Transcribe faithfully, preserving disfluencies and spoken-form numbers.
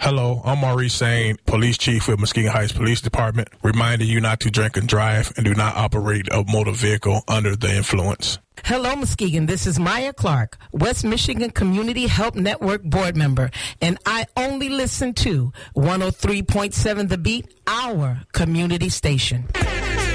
Hello, I'm Maurice Sain, Police Chief with Muskegon Heights Police Department, reminding you not to drink and drive and do not operate a motor vehicle under the influence. Hello, Muskegon. This is Maya Clark, West Michigan Community Help Network board member, and I only listen to one oh three point seven The Beat, our community station.